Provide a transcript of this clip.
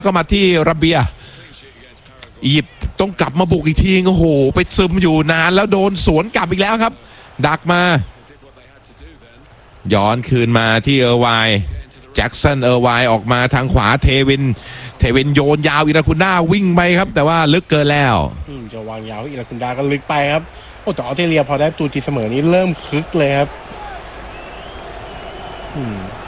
ก็มาที่ระเบียอียิปต์ต้องกลับมาบุกอีกทีโอ้โหไปซึมอยู่นานแล้วโดนสวนกลับอีกแล้วครับดักมาย้อนคืนมาที่เออร์ไวแจ็คสันเออร์ไวออกมาทางขวาเทวินโยนยาวอิราคุนด้าวิ่งไปครับแต่ว่าลึกเกินแล้วจะวางยาวอิราคุนด้าก็ลึกไปครับโอ้แต่ออสเตรเลียพอได้ตูตีเสมอนี้เริ่มคึกเลยครับ